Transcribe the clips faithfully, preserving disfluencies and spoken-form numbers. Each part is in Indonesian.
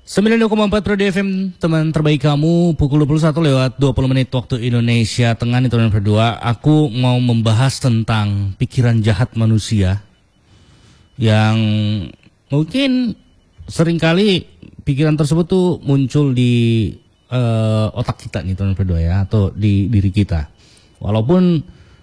sembilan puluh dua koma empat Pro D F M, teman terbaik kamu, pukul dua puluh satu lewat dua puluh menit waktu Indonesia Tengah nih teman berdua. Aku mau membahas tentang pikiran jahat manusia yang mungkin seringkali pikiran tersebut tuh muncul di uh, otak kita nih teman berdua ya, atau di diri kita. Walaupun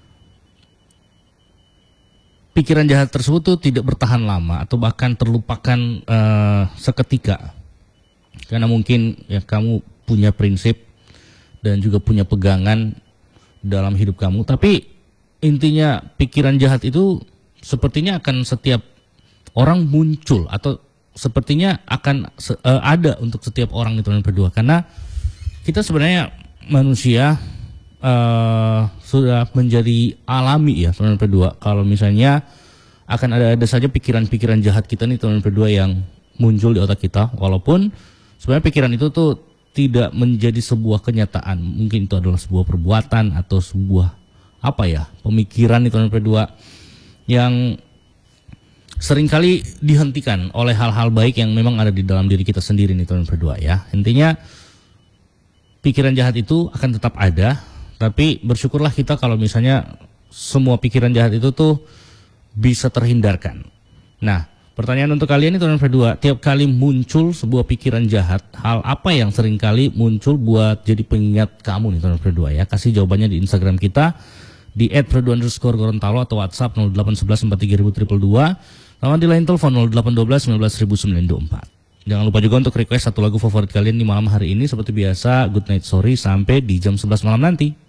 pikiran jahat tersebut tuh tidak bertahan lama atau bahkan terlupakan uh, seketika. Karena mungkin ya kamu punya prinsip dan juga punya pegangan dalam hidup kamu. Tapi intinya pikiran jahat itu sepertinya akan setiap orang muncul atau sepertinya akan uh, ada untuk setiap orang itu berdua. Karena kita sebenarnya manusia uh, sudah menjadi alami ya teman berdua. Kalau misalnya akan ada ada saja pikiran-pikiran jahat kita nih teman berdua yang muncul di otak kita, walaupun sebenarnya pikiran itu tuh tidak menjadi sebuah kenyataan. Mungkin itu adalah sebuah perbuatan atau sebuah apa ya, pemikiran itu teman berdua yang seringkali dihentikan oleh hal-hal baik yang memang ada di dalam diri kita sendiri nih teman berdua ya. Intinya pikiran jahat itu akan tetap ada, tapi bersyukurlah kita kalau misalnya semua pikiran jahat itu tuh bisa terhindarkan. Nah, pertanyaan untuk kalian itu teman berdua, tiap kali muncul sebuah pikiran jahat, hal apa yang sering kali muncul buat jadi pengingat kamu nih teman berdua ya? Kasih jawabannya di Instagram kita di et perdu underscore gorontalo atau WhatsApp nol delapan satu satu empat tiga nol nol dua dua, sama di line telepon nol delapan satu dua sembilan satu sembilan dua empat. Jangan lupa juga untuk request satu lagu favorit kalian di malam hari ini seperti biasa. Good night, sorry, sampai di jam sebelas malam nanti.